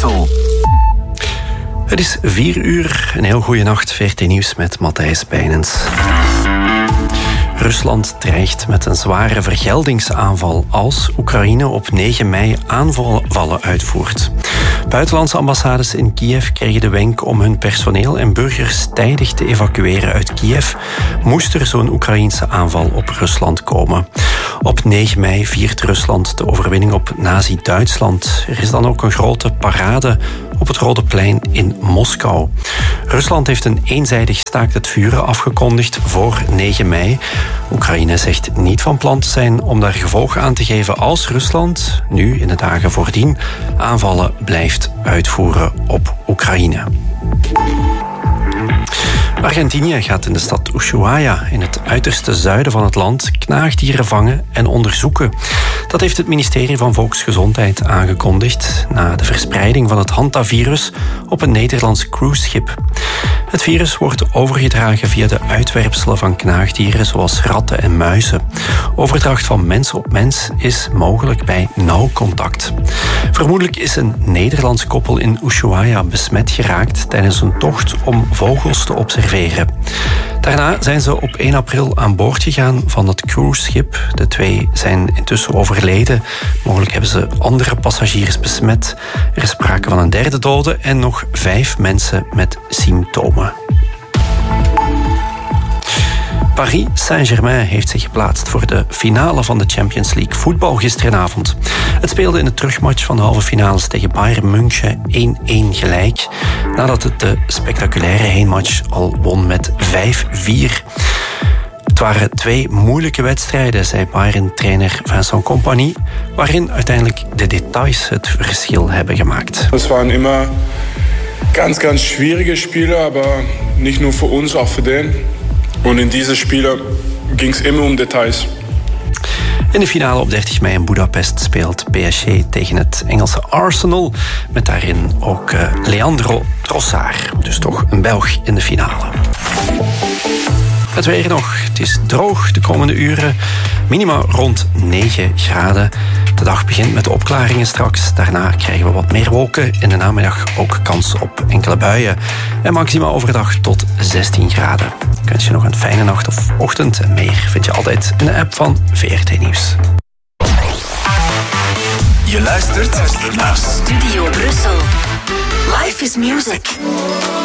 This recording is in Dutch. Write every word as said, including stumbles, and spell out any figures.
Brussel. Het is vier uur, een heel goede nacht. V R T Nieuws met Matthijs Bijnens. Rusland dreigt met een zware vergeldingsaanval als Oekraïne op negen mei aanvallen uitvoert. Buitenlandse ambassades in Kiev kregen de wenk om hun personeel en burgers tijdig te evacueren uit Kiev, moest er zo'n Oekraïense aanval op Rusland komen. Op negen mei viert Rusland de overwinning op Nazi-Duitsland. Er is dan ook een grote parade op het Rode Plein in Moskou. Rusland heeft een eenzijdig staakt het vuren afgekondigd voor negen mei. Oekraïne zegt niet van plan te zijn om daar gevolg aan te geven als Rusland, nu in de dagen voordien, aanvallen blijft uitvoeren op Oekraïne. Argentinië gaat in de stad Ushuaia, in het uiterste zuiden van het land, knaagdieren vangen en onderzoeken. Dat heeft het ministerie van Volksgezondheid aangekondigd na de verspreiding van het hantavirus op een Nederlands cruiseschip. Het virus wordt overgedragen via de uitwerpselen van knaagdieren zoals ratten en muizen. Overdracht van mens op mens is mogelijk bij nauw contact. Vermoedelijk is een Nederlands koppel in Ushuaia besmet geraakt tijdens een tocht om vogels te observeren. Daarna zijn ze op één april aan boord gegaan van het cruiseschip. De twee zijn intussen overleden. Mogelijk hebben ze andere passagiers besmet. Er is sprake van een derde dode en nog vijf mensen met symptomen. Paris Saint-Germain heeft zich geplaatst voor de finale van de Champions League voetbal gisteravond. Het speelde in de terugmatch van de halve finales tegen Bayern München één-één gelijk, nadat het de spectaculaire heenmatch al won met vijf vier. Het waren twee moeilijke wedstrijden, zei Bayern-trainer Vincent Kompany, waarin uiteindelijk de details het verschil hebben gemaakt. Het waren immer ganz, ganz schwierige Spiele, aber nicht nur für uns, auch für den. Und in diese Spiele ging es immer um Details. In de finale op dertig mei in Budapest speelt P S G tegen het Engelse Arsenal, met daarin ook uh, Leandro Trossard. Dus toch een Belg in de finale. Het weer nog. Het is droog de komende uren. Minima rond negen graden. De dag begint met de opklaringen straks. Daarna krijgen we wat meer wolken. In de namiddag ook kans op enkele buien. En maxima overdag tot zestien graden. Ik wens je nog een fijne nacht of ochtend. En meer vind je altijd in de app van V R T Nieuws. Je luistert naar Studio Brussel. Life is music.